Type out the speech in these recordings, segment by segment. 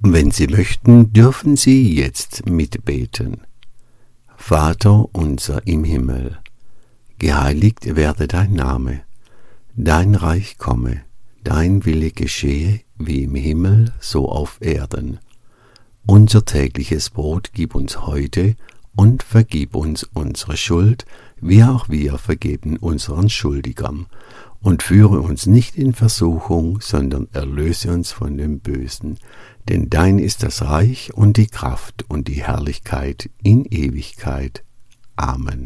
Wenn Sie möchten, dürfen Sie jetzt mitbeten. Vater unser im Himmel, geheiligt werde dein Name, dein Reich komme, dein Wille geschehe, wie im Himmel, so auf Erden. Unser tägliches Brot gib uns heute und vergib uns unsere Schuld, wie auch wir vergeben unseren Schuldigern. Und führe uns nicht in Versuchung, sondern erlöse uns von dem Bösen. Denn dein ist das Reich und die Kraft und die Herrlichkeit in Ewigkeit. Amen.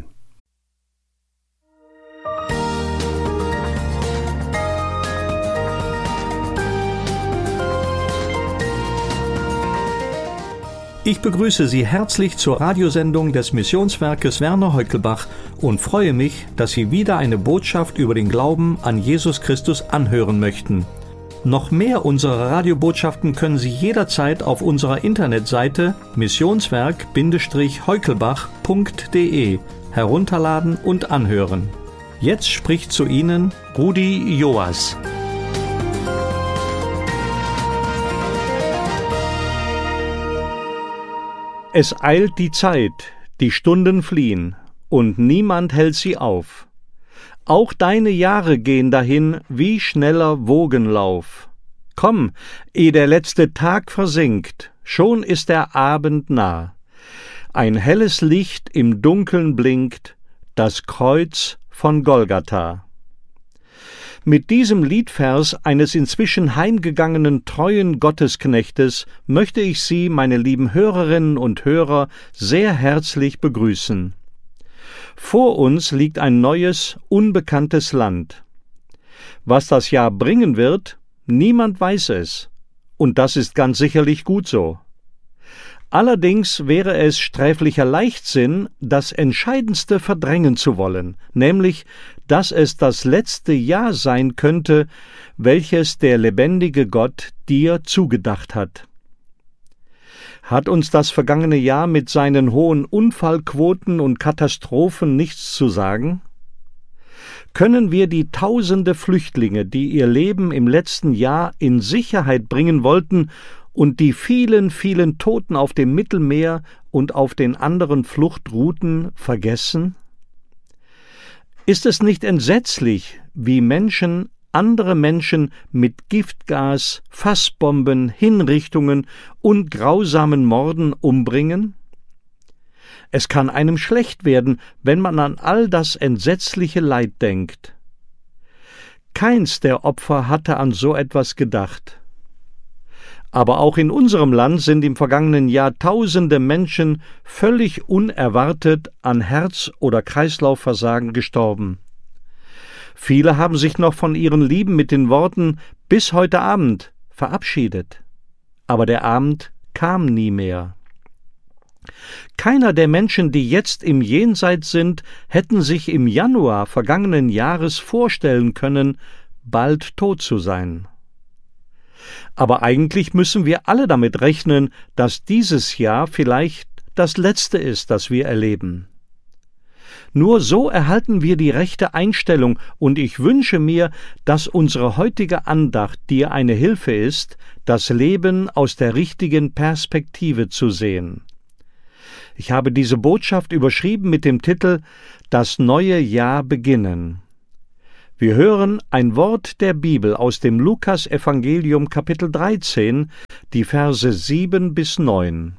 Ich begrüße Sie herzlich zur Radiosendung des Missionswerkes Werner Heukelbach und freue mich, dass Sie wieder eine Botschaft über den Glauben an Jesus Christus anhören möchten. Noch mehr unserer Radiobotschaften können Sie jederzeit auf unserer Internetseite missionswerk-heukelbach.de herunterladen und anhören. Jetzt spricht zu Ihnen Rudi Joas. Es eilt die Zeit, die Stunden fliehen, und niemand hält sie auf. Auch deine Jahre gehen dahin wie schneller Wogenlauf. Komm, ehe der letzte Tag versinkt, schon ist der Abend nah. Ein helles Licht im Dunkeln blinkt, das Kreuz von Golgatha. Mit diesem Liedvers eines inzwischen heimgegangenen treuen Gottesknechtes möchte ich Sie, meine lieben Hörerinnen und Hörer, sehr herzlich begrüßen. Vor uns liegt ein neues, unbekanntes Land. Was das Jahr bringen wird, niemand weiß es, und das ist ganz sicherlich gut so. Allerdings wäre es sträflicher Leichtsinn, das Entscheidendste verdrängen zu wollen, nämlich, dass es das letzte Jahr sein könnte, welches der lebendige Gott dir zugedacht hat. Hat uns das vergangene Jahr mit seinen hohen Unfallquoten und Katastrophen nichts zu sagen? Können wir die tausende Flüchtlinge, die ihr Leben im letzten Jahr in Sicherheit bringen wollten, und die vielen, vielen Toten auf dem Mittelmeer und auf den anderen Fluchtrouten vergessen? Ist es nicht entsetzlich, wie Menschen andere Menschen mit Giftgas, Fassbomben, Hinrichtungen und grausamen Morden umbringen? Es kann einem schlecht werden, wenn man an all das entsetzliche Leid denkt. Keins der Opfer hatte an so etwas gedacht. Aber auch in unserem Land sind im vergangenen Jahr tausende Menschen völlig unerwartet an Herz- oder Kreislaufversagen gestorben. Viele haben sich noch von ihren Lieben mit den Worten »bis heute Abend« verabschiedet. Aber der Abend kam nie mehr. Keiner der Menschen, die jetzt im Jenseits sind, hätten sich im Januar vergangenen Jahres vorstellen können, bald tot zu sein. Aber eigentlich müssen wir alle damit rechnen, dass dieses Jahr vielleicht das letzte ist, das wir erleben. Nur so erhalten wir die rechte Einstellung, und ich wünsche mir, dass unsere heutige Andacht dir eine Hilfe ist, das Leben aus der richtigen Perspektive zu sehen. Ich habe diese Botschaft überschrieben mit dem Titel »Das neue Jahr beginnen«. Wir hören ein Wort der Bibel aus dem Lukas-Evangelium Kapitel 13, die Verse 7 bis 9.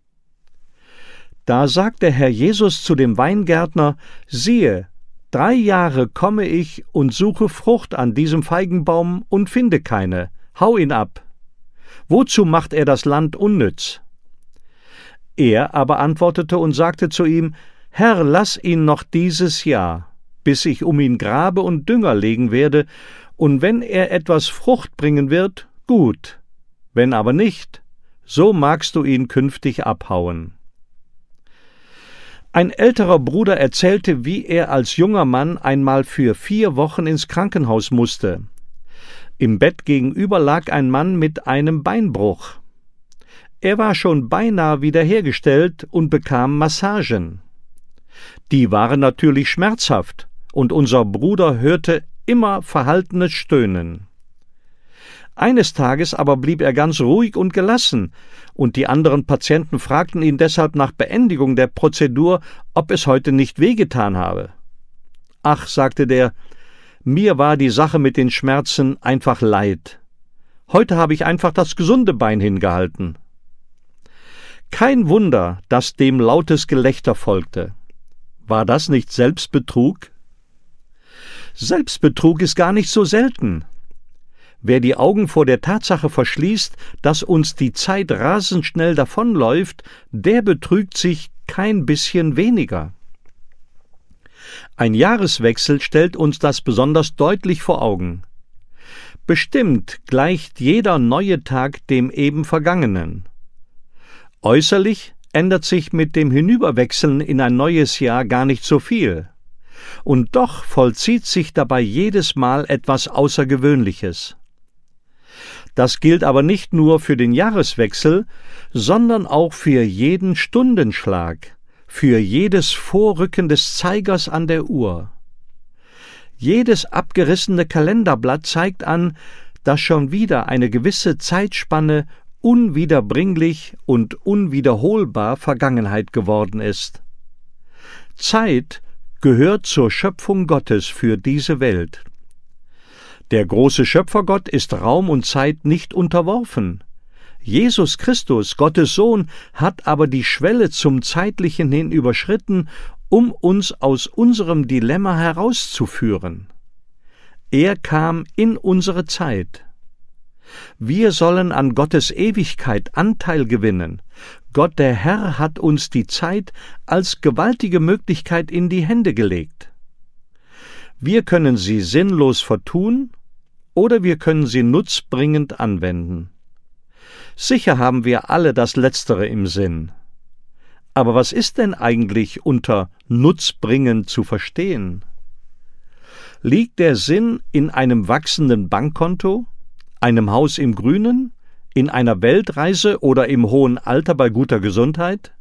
Da sagt der Herr Jesus zu dem Weingärtner: »Siehe, 3 Jahre komme ich und suche Frucht an diesem Feigenbaum und finde keine. Hau ihn ab. Wozu macht er das Land unnütz?« Er aber antwortete und sagte zu ihm: »Herr, lass ihn noch dieses Jahr, bis ich um ihn grabe und Dünger legen werde, und wenn er etwas Frucht bringen wird, gut, wenn aber nicht, so magst du ihn künftig abhauen.« Ein älterer Bruder erzählte, wie er als junger Mann einmal für 4 Wochen ins Krankenhaus musste. Im Bett gegenüber lag ein Mann mit einem Beinbruch. Er war schon beinahe wiederhergestellt und bekam Massagen. Die waren natürlich schmerzhaft, und unser Bruder hörte immer verhaltenes Stöhnen. Eines Tages aber blieb er ganz ruhig und gelassen, und die anderen Patienten fragten ihn deshalb nach Beendigung der Prozedur, ob es heute nicht wehgetan habe. »Ach«, sagte der, »mir war die Sache mit den Schmerzen einfach leid. Heute habe ich einfach das gesunde Bein hingehalten.« Kein Wunder, dass dem lautes Gelächter folgte. War das nicht Selbstbetrug? Selbstbetrug ist gar nicht so selten. Wer die Augen vor der Tatsache verschließt, dass uns die Zeit rasend schnell davonläuft, der betrügt sich kein bisschen weniger. Ein Jahreswechsel stellt uns das besonders deutlich vor Augen. Bestimmt gleicht jeder neue Tag dem eben vergangenen. Äußerlich ändert sich mit dem Hinüberwechseln in ein neues Jahr gar nicht so viel. Und doch vollzieht sich dabei jedes Mal etwas Außergewöhnliches. Das gilt aber nicht nur für den Jahreswechsel, sondern auch für jeden Stundenschlag, für jedes Vorrücken des Zeigers an der Uhr. Jedes abgerissene Kalenderblatt zeigt an, dass schon wieder eine gewisse Zeitspanne unwiederbringlich und unwiederholbar Vergangenheit geworden ist. Zeit gehört zur Schöpfung Gottes für diese Welt. Der große Schöpfergott ist Raum und Zeit nicht unterworfen. Jesus Christus, Gottes Sohn, hat aber die Schwelle zum Zeitlichen hin überschritten, um uns aus unserem Dilemma herauszuführen. Er kam in unsere Zeit. Wir sollen an Gottes Ewigkeit Anteil gewinnen. Gott der Herr hat uns die Zeit als gewaltige Möglichkeit in die Hände gelegt. Wir können sie sinnlos vertun, oder wir können sie nutzbringend anwenden. Sicher haben wir alle das Letztere im Sinn. Aber was ist denn eigentlich unter nutzbringend zu verstehen? Liegt der Sinn in einem wachsenden Bankkonto, einem Haus im Grünen, in einer Weltreise oder im hohen Alter bei guter Gesundheit?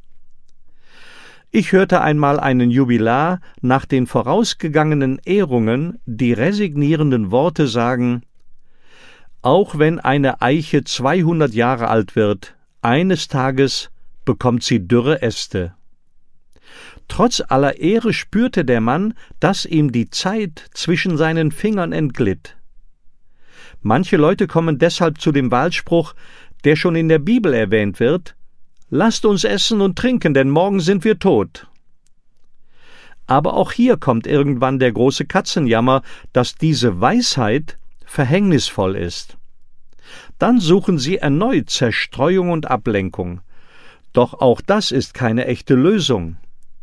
Ich hörte einmal einen Jubilar nach den vorausgegangenen Ehrungen die resignierenden Worte sagen: Auch wenn eine Eiche 200 Jahre alt wird, eines Tages bekommt sie dürre Äste. Trotz aller Ehre spürte der Mann, dass ihm die Zeit zwischen seinen Fingern entglitt. Manche Leute kommen deshalb zu dem Wahlspruch, der schon in der Bibel erwähnt wird: Lasst uns essen und trinken, denn morgen sind wir tot. Aber auch hier kommt irgendwann der große Katzenjammer, dass diese Weisheit verhängnisvoll ist. Dann suchen sie erneut Zerstreuung und Ablenkung. Doch auch das ist keine echte Lösung.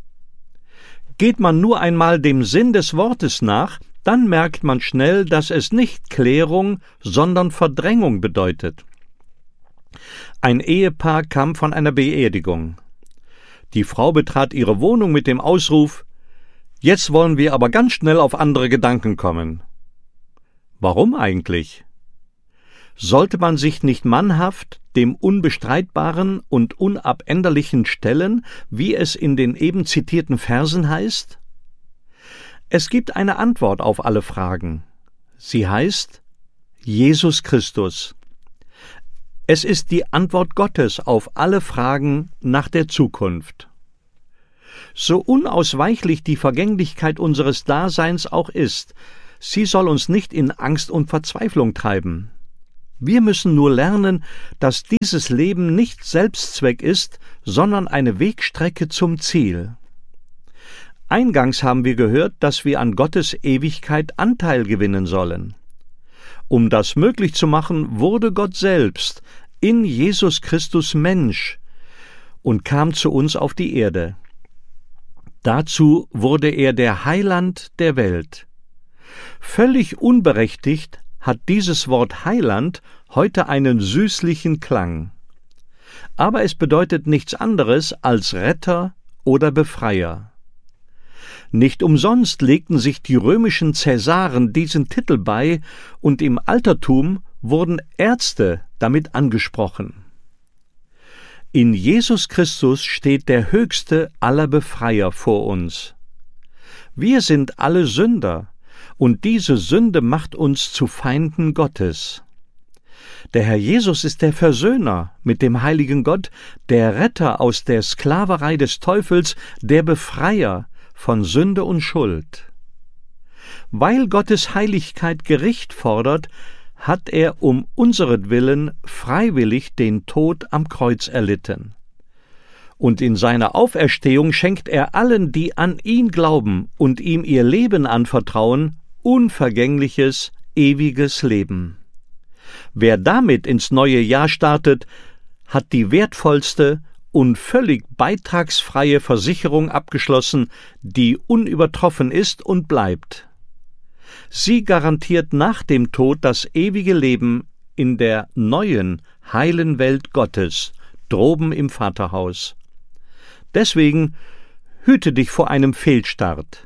Geht man nur einmal dem Sinn des Wortes nach, dann merkt man schnell, dass es nicht Klärung, sondern Verdrängung bedeutet. Ein Ehepaar kam von einer Beerdigung. Die Frau betrat ihre Wohnung mit dem Ausruf: Jetzt wollen wir aber ganz schnell auf andere Gedanken kommen. Warum eigentlich? Sollte man sich nicht mannhaft dem Unbestreitbaren und Unabänderlichen stellen, wie es in den eben zitierten Versen heißt? Es gibt eine Antwort auf alle Fragen. Sie heißt Jesus Christus. Es ist die Antwort Gottes auf alle Fragen nach der Zukunft. So unausweichlich die Vergänglichkeit unseres Daseins auch ist, sie soll uns nicht in Angst und Verzweiflung treiben. Wir müssen nur lernen, dass dieses Leben nicht Selbstzweck ist, sondern eine Wegstrecke zum Ziel. Eingangs haben wir gehört, dass wir an Gottes Ewigkeit Anteil gewinnen sollen. Um das möglich zu machen, wurde Gott selbst in Jesus Christus Mensch und kam zu uns auf die Erde. Dazu wurde er der Heiland der Welt. Völlig unberechtigt hat dieses Wort Heiland heute einen süßlichen Klang. Aber es bedeutet nichts anderes als Retter oder Befreier. Nicht umsonst legten sich die römischen Cäsaren diesen Titel bei, und im Altertum wurden Ärzte damit angesprochen. In Jesus Christus steht der höchste aller Befreier vor uns. Wir sind alle Sünder, und diese Sünde macht uns zu Feinden Gottes. Der Herr Jesus ist der Versöhner mit dem heiligen Gott, der Retter aus der Sklaverei des Teufels, der Befreier von Sünde und Schuld. Weil Gottes Heiligkeit Gericht fordert, hat er um unseretwillen freiwillig den Tod am Kreuz erlitten. Und in seiner Auferstehung schenkt er allen, die an ihn glauben und ihm ihr Leben anvertrauen, unvergängliches, ewiges Leben. Wer damit ins neue Jahr startet, hat die wertvollste und völlig beitragsfreie Versicherung abgeschlossen, die unübertroffen ist und bleibt. Sie garantiert nach dem Tod das ewige Leben in der neuen, heilen Welt Gottes, droben im Vaterhaus. Deswegen hüte dich vor einem Fehlstart.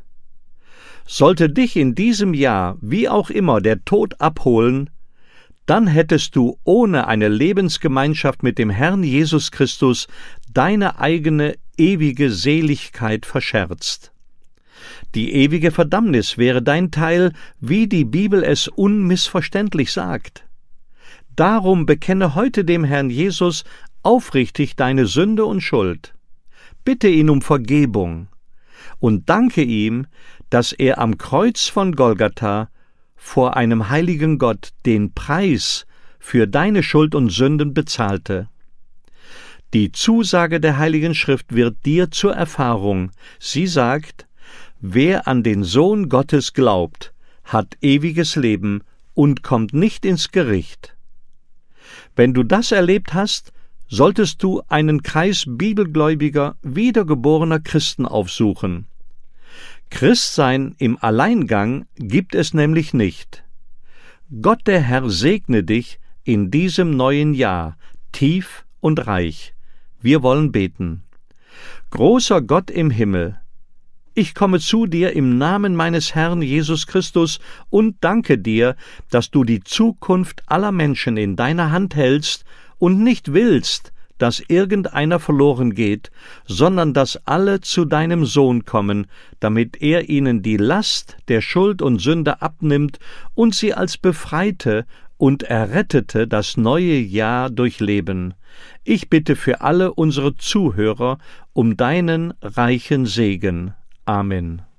Sollte dich in diesem Jahr, wie auch immer, der Tod abholen, dann hättest du ohne eine Lebensgemeinschaft mit dem Herrn Jesus Christus deine eigene ewige Seligkeit verscherzt. Die ewige Verdammnis wäre dein Teil, wie die Bibel es unmissverständlich sagt. Darum bekenne heute dem Herrn Jesus aufrichtig deine Sünde und Schuld. Bitte ihn um Vergebung und danke ihm, dass er am Kreuz von Golgatha vor einem heiligen Gott den Preis für deine Schuld und Sünden bezahlte. Die Zusage der Heiligen Schrift wird dir zur Erfahrung. Sie sagt: Wer an den Sohn Gottes glaubt, hat ewiges Leben und kommt nicht ins Gericht. Wenn du das erlebt hast, solltest du einen Kreis bibelgläubiger, wiedergeborener Christen aufsuchen. Christsein im Alleingang gibt es nämlich nicht. Gott der Herr segne dich in diesem neuen Jahr, tief und reich. Wir wollen beten. Großer Gott im Himmel, ich komme zu dir im Namen meines Herrn Jesus Christus und danke dir, dass du die Zukunft aller Menschen in deiner Hand hältst und nicht willst, dass irgendeiner verloren geht, sondern dass alle zu deinem Sohn kommen, damit er ihnen die Last der Schuld und Sünde abnimmt und sie als Befreite und Errettete das neue Jahr durchleben. Ich bitte für alle unsere Zuhörer um deinen reichen Segen. Amen.